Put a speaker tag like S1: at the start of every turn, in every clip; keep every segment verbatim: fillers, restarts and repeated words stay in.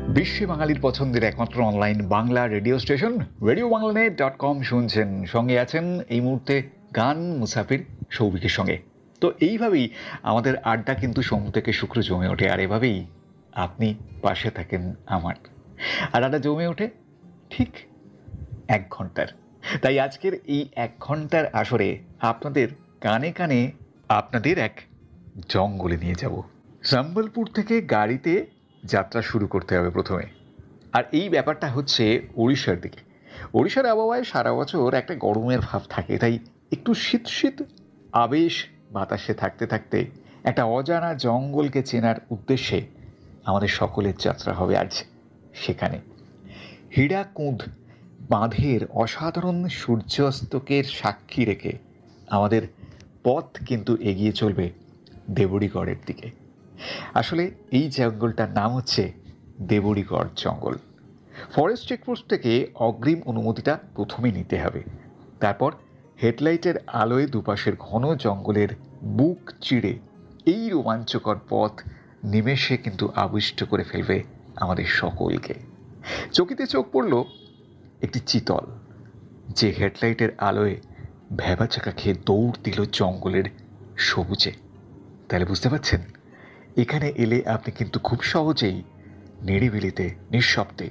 S1: বিশ্বে বাঙালির পছন্দের একমাত্র online Bangla radio station radio বাংলানেট dot com শুনছেন। সঙ্গে আছেন এই মুহূর্তে গান মুসাফির সৌভিকের সঙ্গে। তো এইভাবেই আমাদের আড্ডা কিন্তু সোম থেকে শুক্র জমে ওঠে, আর এভাবেই আপনি পাশে থাকেন আমার। আর আড্ডা জমে ওঠে ঠিক এক ঘন্টার। তাই আজকের এই এক ঘন্টার আসরে আপনাদের কানে কানে আপনাদের এক জঙ্গলে নিয়ে যাব। সম্বলপুর থেকে গাড়িতে যাত্রা শুরু করতে হবে প্রথমে। আর এই ব্যাপারটা হচ্ছে ওড়িশার দিকে। ওড়িশার আবহাওয়ায় সারা বছর একটা গরমের ভাব থাকে, তাই একটু শীত শীত আবেশ বাতাসে থাকতে থাকতে একটা অজানা জঙ্গলকে চেনার উদ্দেশ্যে আমাদের সকলের যাত্রা হবে আজ সেখানে। হীরাকুঁদ বাঁধের অসাধারণ সূর্যাস্তকের সাক্ষী রেখে আমাদের পথ কিন্তু এগিয়ে চলবে দেবড়িগড়ের দিকে। আসলে এই জঙ্গলটার নাম হচ্ছে দেবড়িগড় জঙ্গল। ফরেস্ট চেকপোস্ট থেকে অগ্রিম অনুমতিটা প্রথমে নিতে হবে। তারপর হেডলাইটের আলোয় দুপাশের ঘন জঙ্গলের বুক চিড়ে এই রোমাঞ্চকর পথ নিমেষে কিন্তু আবিষ্ট করে ফেলবে আমাদের সকলকে। চকিতে চোখ পড়ল একটি চিতল, যে হেডলাইটের আলোয় ভ্যাবাচাকা খেয়ে দৌড় দিল জঙ্গলের সবুজে। তাহলে বুঝতে পারছেন, এখানে এলে আপনি কিন্তু খুব সহজেই নিরিবিলিতে নিঃশব্দে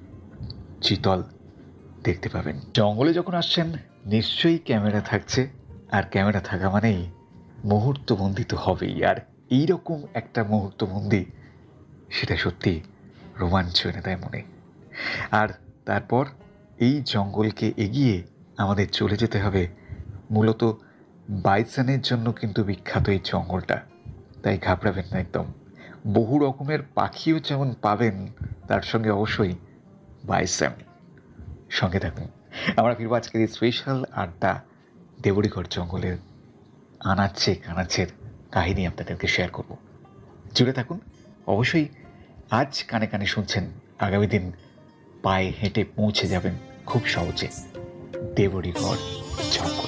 S1: চিতল দেখতে পাবেন। জঙ্গলে যখন আসছেন নিশ্চয়ই ক্যামেরা থাকছে, আর ক্যামেরা থাকা মানেই মুহূর্তবন্দি তো হবেই। আর এইরকম একটা মুহূর্তবন্দি, সেটা সত্যি রোমাঞ্চ এনে দেয় মনে। আর তারপর এই জঙ্গলকে এগিয়ে আমাদের চলে যেতে হবে মূলত বাইসনের জন্য কিন্তু বিখ্যাত এই জঙ্গলটা। তাই ঘাবড়াবেন না একদম। বহু রকমের পাখিও যেমন পাবেন, তার সঙ্গে অবশ্যই বাইসন। সঙ্গে থাকুন, আমরা ফিরব আজকের এই স্পেশাল আড্ডা দেবড়িগড় জঙ্গলের আনাচ্ছে কানাচ্ছের কাহিনী আপনাদেরকে শেয়ার করব। জুড়ে থাকুন অবশ্যই। আজ কানে কানে শুনছেন, আগামী দিন পায়ে হেঁটে পৌঁছে যাবেন খুব সহজে দেবড়িগড় জঙ্গল।